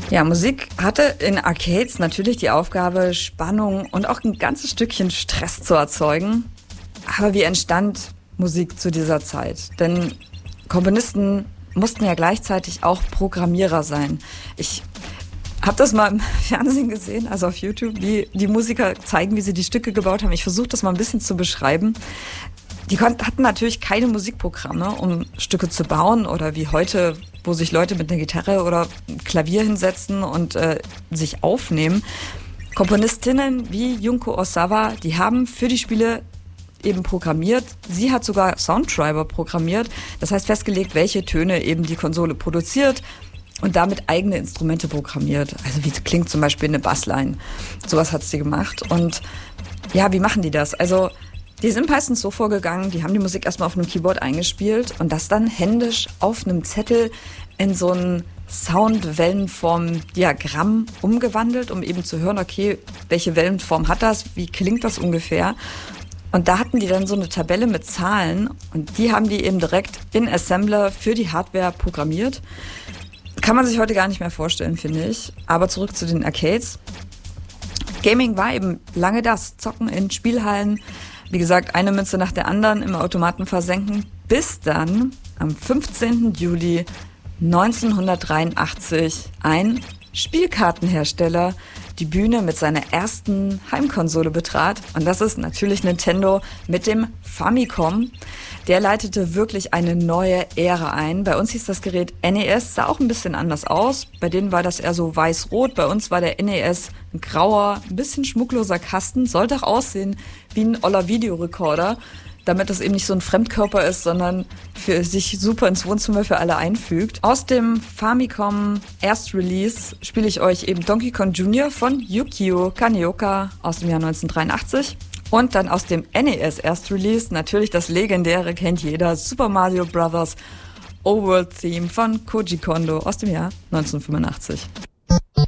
Ja, Musik hatte in Arcades natürlich die Aufgabe, Spannung und auch ein ganzes Stückchen Stress zu erzeugen. Aber wie entstand Musik zu dieser Zeit? Denn Komponisten mussten ja gleichzeitig auch Programmierer sein. Ich habe das mal im Fernsehen gesehen, also auf YouTube, wie die Musiker zeigen, wie sie die Stücke gebaut haben. Ich versuche das mal ein bisschen zu beschreiben. Die hatten natürlich keine Musikprogramme, um Stücke zu bauen oder wie heute, wo sich Leute mit einer Gitarre oder Klavier hinsetzen und sich aufnehmen. Komponistinnen wie Junko Osawa, die haben für die Spiele eben programmiert. Sie hat sogar Soundtreiber programmiert, das heißt festgelegt, welche Töne eben die Konsole produziert und damit eigene Instrumente programmiert. Also wie klingt zum Beispiel eine Bassline. Sowas hat sie gemacht. Und ja, wie machen die das? Also die sind meistens so vorgegangen, die haben die Musik erstmal auf einem Keyboard eingespielt und das dann händisch auf einem Zettel in so ein Sound-Wellenform-Diagramm umgewandelt, um eben zu hören, okay, welche Wellenform hat das, wie klingt das ungefähr? Und da hatten die dann so eine Tabelle mit Zahlen und die haben die eben direkt in Assembler für die Hardware programmiert. Kann man sich heute gar nicht mehr vorstellen, finde ich. Aber zurück zu den Arcades. Gaming war eben lange das, Zocken in Spielhallen, wie gesagt, eine Münze nach der anderen im Automaten versenken, bis dann am 15. Juli 1983 ein Spielkartenhersteller die Bühne mit seiner ersten Heimkonsole betrat. Und das ist natürlich Nintendo mit dem Famicom. Der leitete wirklich eine neue Ära ein. Bei uns hieß das Gerät NES, sah auch ein bisschen anders aus. Bei denen war das eher so weiß-rot. Bei uns war der NES ein grauer, ein bisschen schmuckloser Kasten. Sollte auch aussehen wie ein oller Videorekorder, damit das eben nicht so ein Fremdkörper ist, sondern für sich super ins Wohnzimmer für alle einfügt. Aus dem Famicom Erstrelease spiele ich euch eben Donkey Kong Jr. von Yukio Kaneoka aus dem Jahr 1983. Und dann aus dem NES Erstrelease natürlich das legendäre, kennt jeder, Super Mario Bros. Overworld Theme von Koji Kondo aus dem Jahr 1985.